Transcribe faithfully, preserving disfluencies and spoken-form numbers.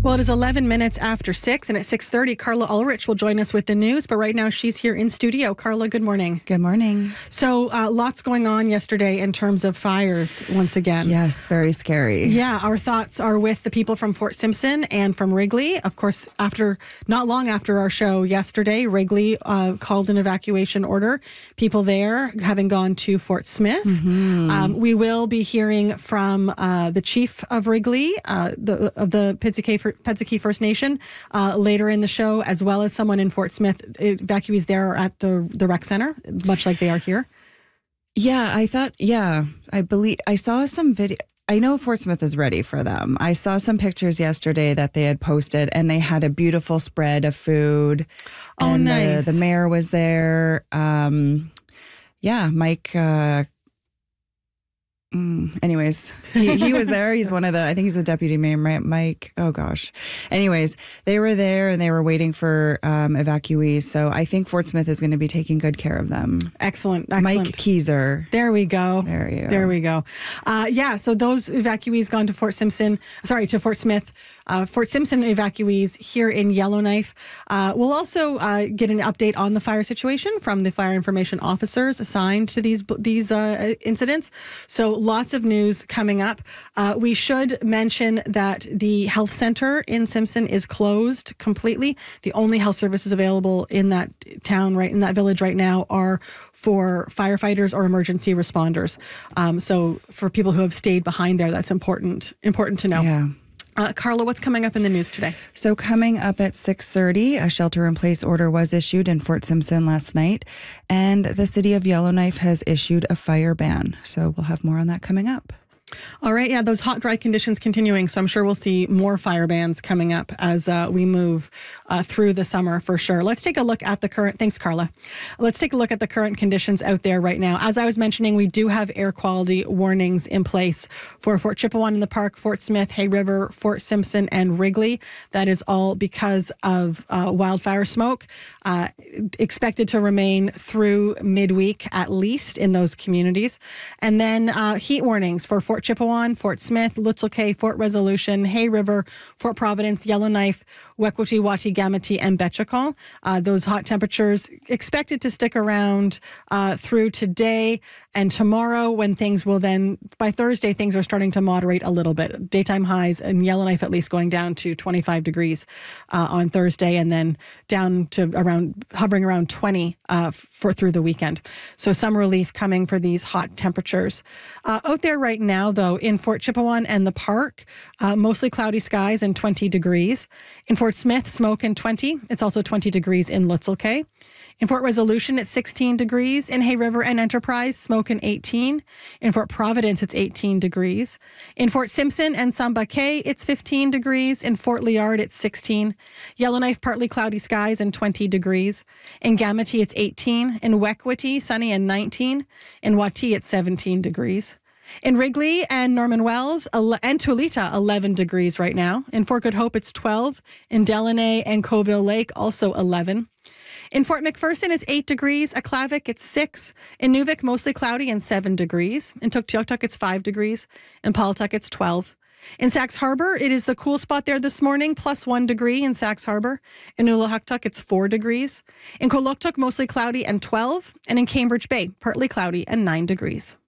Well, it is eleven minutes after six, and at six thirty, Carla Ulrich will join us with the news. But right now, she's here in studio. Carla, good morning. Good morning. So, uh, lots going on yesterday in terms of fires once again. Yes, very scary. Yeah, our thoughts are with the people from Fort Simpson and from Wrigley. Of course, after not long after our show yesterday, Wrigley uh, called an evacuation order. People there having gone to Fort Smith. Mm-hmm. Um, we will be hearing from uh, the chief of Wrigley, uh, the, of the Pidsakee Pidsakee First Nation uh, later in the show, as well as someone in Fort Smith. Evacuees there are at the the rec center, much like they are here. Yeah, I thought, yeah, I believe I saw some video. I know Fort Smith is ready for them. I saw some pictures yesterday that they had posted, and they had a beautiful spread of food. Oh, and nice. The, the mayor was there. Um, yeah, Mike. Uh, Mm, anyways, he, he was there. He's one of the, I think he's the deputy mayor, right? Mike. Oh gosh. Anyways, they were there and they were waiting for um, evacuees. So I think Fort Smith is going to be taking good care of them. Excellent. Excellent. Mike Keyser. There we go. There you go. There we go. Uh, yeah. So those evacuees gone to Fort Simpson, sorry, to Fort Smith. Uh, Fort Simpson evacuees here in Yellowknife. Uh, we'll also uh, get an update on the fire situation from the fire information officers assigned to these these uh, incidents. So lots of news coming up. Uh, we should mention that the health center in Simpson is closed completely. The only health services available in that town, right in that village right now, are for firefighters or emergency responders. Um, so for people who have stayed behind there, that's important important to know. Yeah. Uh, Carla, what's coming up in the news today? So coming up at six thirty, a shelter-in-place order was issued in Fort Simpson last night, and the city of Yellowknife has issued a fire ban. So we'll have more on that coming up. All right. Yeah, those hot, dry conditions continuing. So I'm sure we'll see more fire bans coming up as uh, we move uh, through the summer for sure. Let's take a look at the current. Thanks, Carla. Let's take a look at the current conditions out there right now. As I was mentioning, we do have air quality warnings in place for Fort Chipewyan in the Park, Fort Smith, Hay River, Fort Simpson, and Wrigley. That is all because of uh, wildfire smoke uh, expected to remain through midweek at least in those communities. And then uh, heat warnings for Fort Chipewyan, Fort Smith, Lutzel Cay, Fort Resolution, Hay River, Fort Providence, Yellowknife, Wekwati, Wati, Gamity, and Betchakol. Uh, those hot temperatures expected to stick around uh, through today and tomorrow, when things will then, by Thursday, things are starting to moderate a little bit. Daytime highs in Yellowknife at least going down to twenty-five degrees uh, on Thursday, and then down to around, hovering around twenty uh, for through the weekend. So some relief coming for these hot temperatures. Uh, out there right now, though, in Fort Chipewyan and the Park, uh, mostly cloudy skies and twenty degrees. In Fort Smith, smoke and twenty. It's also twenty degrees in Lutzel Cay. In Fort Resolution, it's sixteen degrees. In Hay River and Enterprise, smoke and eighteen. In Fort Providence, it's eighteen degrees. In Fort Simpson and Samba Cay, it's fifteen degrees. In Fort Liard, it's sixteen. Yellowknife, partly cloudy skies and twenty degrees. In Gamity, it's eighteen. In Wekwati, sunny and nineteen. In Wati, it's seventeen degrees. In Wrigley and Norman Wells and Tulita, eleven degrees right now. In Fort Good Hope, it's twelve. In Delaney and Coville Lake, also eleven. In Fort McPherson, it's eight degrees. Aklavik, it's six. In Nuvik, mostly cloudy and seven degrees. In Tuktoyaktuk, it's five degrees. In Paultuck, it's twelve. In Sax Harbor, it is the cool spot there this morning, plus one degree in Sax Harbor. In Ulahuktuk, it's four degrees. In Koloktuk, mostly cloudy and twelve. And in Cambridge Bay, partly cloudy and nine degrees.